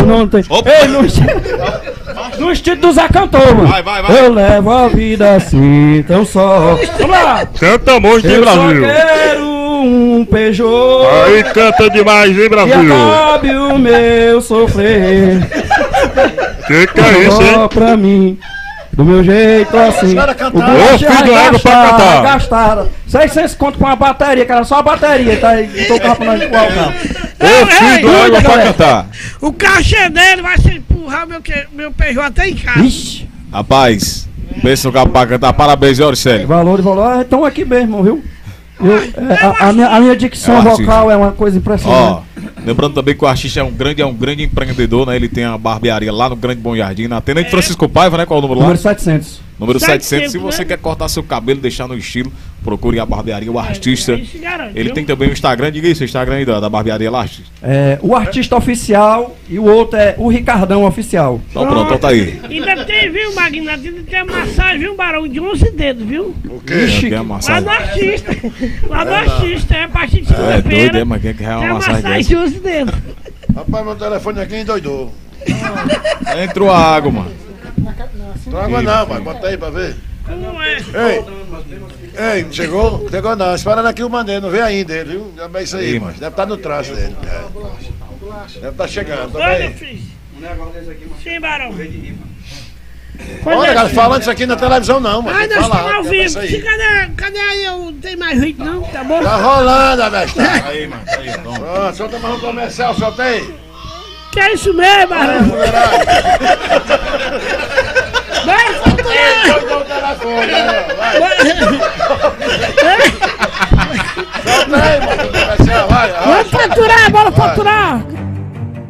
não tem. Ei, no estilo do Zé Cantor, mano. Vai. Eu levo a vida assim, tão só. Vamos lá! Canta muito, hein, Eu só Brasil? quero um Peugeot. Aí canta demais, hein, E Brasil? acabe o meu sofrer. Que é isso, hein? Só pra mim. Do meu jeito assim. Ô, filho do ego pra cantar. Gastaram 600 conto com uma bateria, que era só a bateria, tá aí, botou o carro pra nós empurrar o carro. Ô, filho do ego pra cantar. O cachê dele vai se empurrar meu Peugeot até em casa. Ixi, Rapaz, pensa no carro pra cantar. Parabéns, Auricélio. valor, estão aqui mesmo, viu? A minha dicção É um vocal artista. é uma coisa impressionante. Ó, lembrando também que o artista é um grande empreendedor, né? Ele tem a barbearia lá no Grande Bom Jardim, na Tenente Francisco Paiva, né? Qual é o número lá? Número 700. Número 700. Se 700, você né? quer cortar seu cabelo, deixar no estilo, procure a barbearia, o artista. Isso garante, Ele viu? tem também o Instagram, diga isso, o Instagram aí da barbearia lá, artista. O artista oficial e o outro é o Ricardão oficial. Então pronto, então tá aí. Ainda tem, viu, Magnata? Ainda tem a massagem, viu, Barão? De 11 dedos, viu? Ixi, Tem a Lá massagem. no artista. Lá no artista. É a partir de É doido, é, segunda-feira. mas quem quer Tem uma a massagem massagem dessa? de 11 dedos. Rapaz, meu telefone aqui endoidou. Entrou a água, mano. Não água não, pai. Bota aí pra ver. Como é? Ei, chegou? Chegou não. Esperando aqui o maneiro. Não veio ainda ele, viu? É isso aí, Ih, mano. Deve estar no traço dele. Deve estar chegando. Tá Olha, bem? filho. Sim, Barão. Olha, cara, falando isso aqui na televisão não, mano. Ai, Tem que nós falar, estamos ao tem que vivo. falar Se isso aí. cadê aí? Eu não tenho mais ritmo, não? Tá bom? Tá rolando a bestagem. Aí, mano, aí, toma. Pronto, solta mais um comercial, solta aí. Que é isso mesmo, Barão? Mulherada. Vai, faturar! Solta o telefone, vai. Solta aí, mano, o comercial, vai. Vamos faturar, bora faturar!